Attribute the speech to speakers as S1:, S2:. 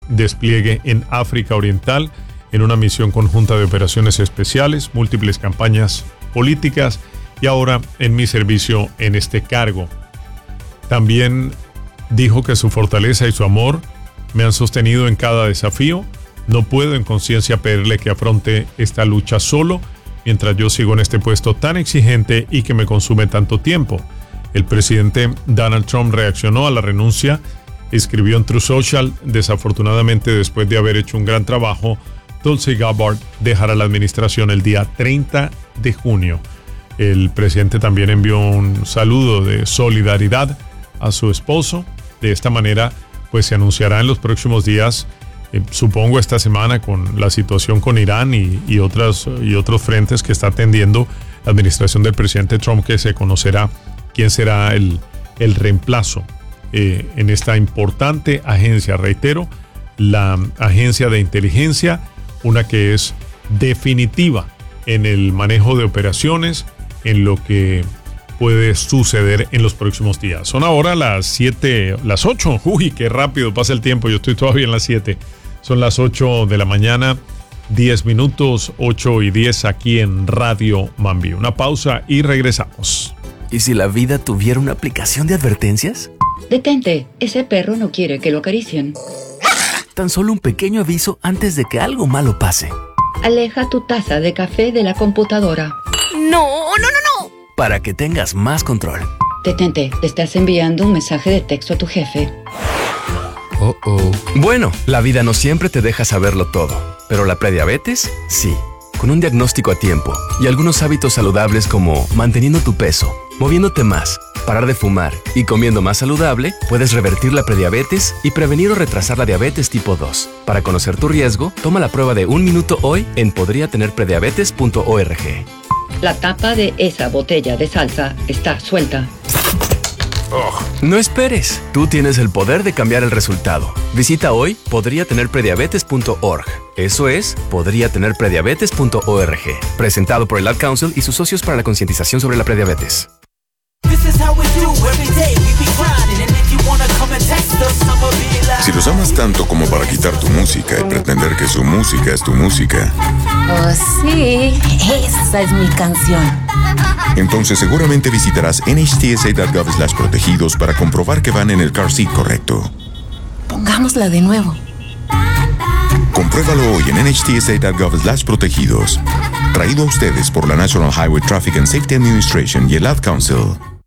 S1: despliegue en África Oriental en una misión conjunta de operaciones especiales, múltiples campañas políticas y ahora en mi servicio en este cargo. También dijo que su fortaleza y su amor me han sostenido en cada desafío. No puedo en conciencia pedirle que afronte esta lucha solo mientras yo sigo en este puesto tan exigente y que me consume tanto tiempo. El presidente Donald Trump reaccionó a la renuncia, escribió en Truth Social: desafortunadamente, después de haber hecho un gran trabajo, Tulsi Gabbard dejará la administración el día 30 de junio. El presidente también envió un saludo de solidaridad a su esposo. De esta manera, pues se anunciará en los próximos días, supongo esta semana, con la situación con Irán y otros frentes que está atendiendo la administración del presidente Trump, que se conocerá quién será el reemplazo en esta importante agencia. Reitero, la agencia de inteligencia, una que es definitiva en el manejo de operaciones, en lo que puede suceder en los próximos días. Son ahora las 8. Uy, qué rápido pasa el tiempo. Yo estoy todavía en las 7. Son las 8 de la mañana, 10 minutos, 8:10 aquí en Radio Mambi. Una pausa y regresamos.
S2: ¿Y si la vida tuviera una aplicación de advertencias?
S3: Detente, ese perro no quiere que lo acaricien.
S2: Tan solo un pequeño aviso antes de que algo malo pase.
S3: Aleja tu taza de café de la computadora.
S2: ¡No! Para que tengas más control.
S3: Detente, te estás enviando un mensaje de texto a tu jefe.
S2: Bueno, la vida no siempre te deja saberlo todo, pero la prediabetes, sí. Con un diagnóstico a tiempo y algunos hábitos saludables como manteniendo tu peso, moviéndote más, parar de fumar y comiendo más saludable, puedes revertir la prediabetes y prevenir o retrasar la diabetes tipo 2. Para conocer tu riesgo, toma la prueba de 1 minuto hoy en podriatenerprediabetes.org.
S3: La tapa de esa botella de salsa está suelta.
S2: No esperes. Tú tienes el poder de cambiar el resultado. Visita hoy podriatenerprediabetes.org. Eso es podriatenerprediabetes.org. Presentado por el Ad Council y sus socios para la concientización sobre la prediabetes.
S4: Si los amas tanto como para quitar tu música y pretender que su música es tu música.
S5: Oh, sí, esa es mi canción.
S4: Entonces seguramente visitarás nhtsa.gov/protegidos para comprobar que van en el car seat correcto.
S5: Pongámosla de nuevo.
S4: Compruébalo hoy en nhtsa.gov/protegidos. Traído a ustedes por la National Highway Traffic and Safety Administration y el Ad Council.